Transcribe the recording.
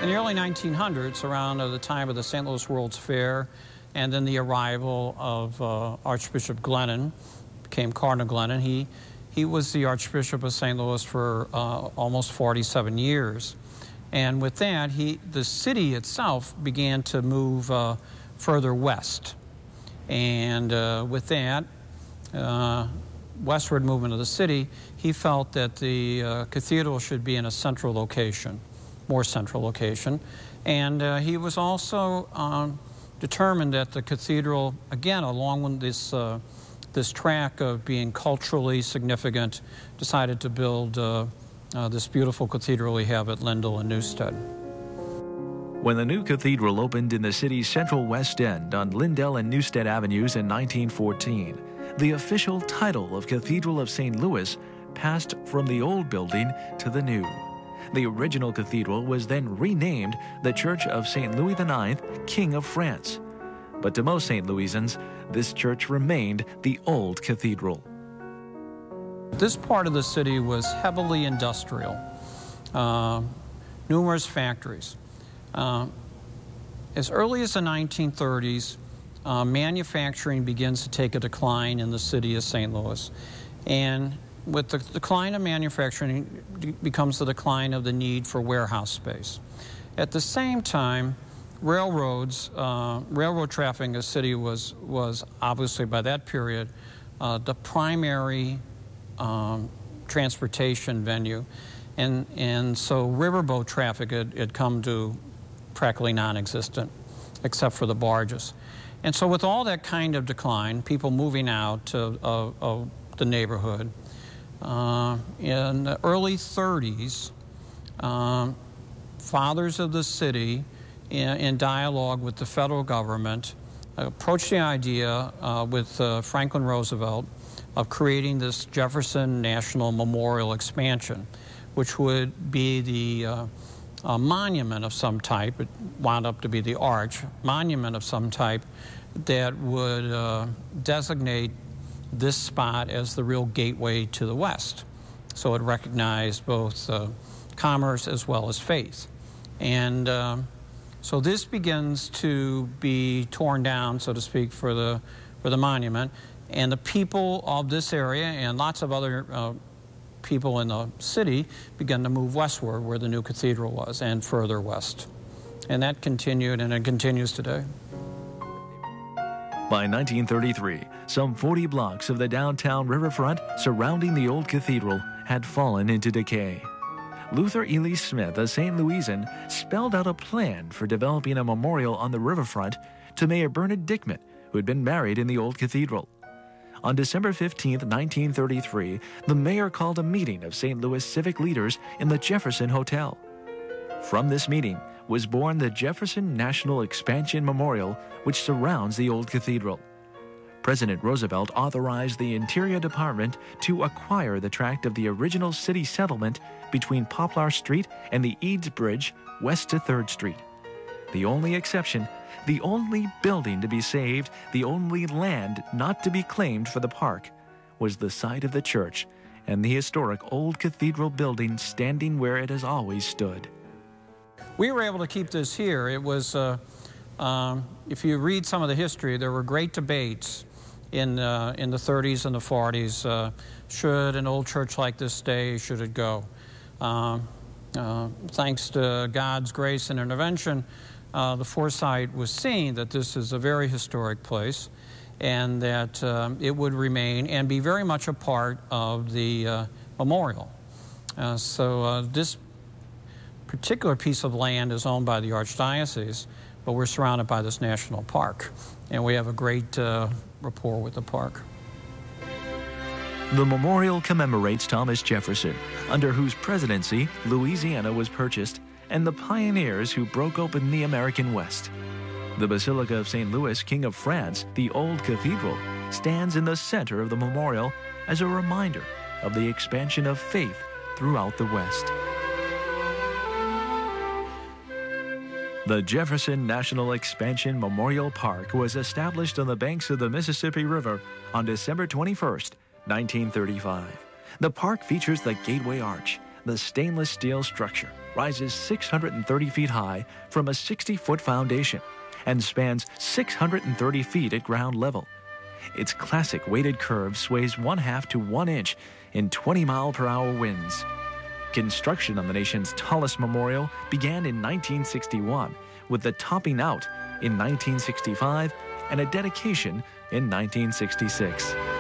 In the early 1900s, around the time of the St. Louis World's Fair, and then the arrival of Archbishop Glennon, became Cardinal Glennon. He was the Archbishop of St. Louis for almost 47 years. And with that, the city itself began to move further west. And with that westward movement of the city, he felt that the cathedral should be in a central location, more central location. And he was also determined that the cathedral, again, along with this track of being culturally significant, decided to build this beautiful cathedral we have at Lindell and Newstead. When the new cathedral opened in the city's central west end on Lindell and Newstead Avenues in 1914, the official title of Cathedral of St. Louis passed from the old building to the new. The original cathedral was then renamed the Church of St. Louis IX, King of France. But to most St. Louisans, this church remained the old cathedral. This part of the city was heavily industrial, numerous factories. As early as the 1930s, manufacturing begins to take a decline in the city of St. Louis. And with the decline of manufacturing becomes the decline of the need for warehouse space. At the same time, railroad traffic in the city was obviously by that period the primary transportation venue, and so riverboat traffic had come to practically non-existent, except for the barges. And so with all that kind of decline, people moving out of the neighborhood, in the early 30s, fathers of the city, in dialogue with the federal government, approached the idea with Franklin Roosevelt of creating this Jefferson National Memorial expansion, which would be the monument of some type. It wound up to be the arch, monument of some type that would designate this spot as the real gateway to the West. So it recognized both commerce as well as faith. And so this begins to be torn down, so to speak, for the monument. And the people of this area and lots of other people in the city began to move westward where the new cathedral was and further west. And that continued, and it continues today. By 1933, some 40 blocks of the downtown riverfront surrounding the old cathedral had fallen into decay. Luther Ely Smith, a St. Louisan, spelled out a plan for developing a memorial on the riverfront to Mayor Bernard Dickman, who had been married in the old cathedral. On December 15, 1933, the mayor called a meeting of St. Louis civic leaders in the Jefferson Hotel. From this meeting was born the Jefferson National Expansion Memorial, which surrounds the old cathedral. President Roosevelt authorized the Interior Department to acquire the tract of the original city settlement between Poplar Street and the Eads Bridge west to 3rd Street. The only exception, the only building to be saved, the only land not to be claimed for the park, was the site of the church and the historic old cathedral building standing where it has always stood. We were able to keep this here. It was, if you read some of the history, there were great debates in the 30s and the 40s. Should an old church like this stay? Should it go? Thanks to God's grace and intervention, the foresight was seen that this is a very historic place and that it would remain and be very much a part of the memorial. So this particular piece of land is owned by the Archdiocese, but we're surrounded by this national park, and we have a great rapport with the park. The memorial commemorates Thomas Jefferson, under whose presidency Louisiana was purchased, and the pioneers who broke open the American West. The Basilica of St. Louis, King of France, the old cathedral, stands in the center of the memorial as a reminder of the expansion of faith throughout the West. The Jefferson National Expansion Memorial Park was established on the banks of the Mississippi River on December 21st, 1935. The park features the Gateway Arch, the stainless steel structure rises 630 feet high from a 60-foot foundation and spans 630 feet at ground level. Its classic weighted curve sways 1/2 to 1 inch in 20-mile-per-hour winds. Construction on the nation's tallest memorial began in 1961, with the topping out in 1965 and a dedication in 1966.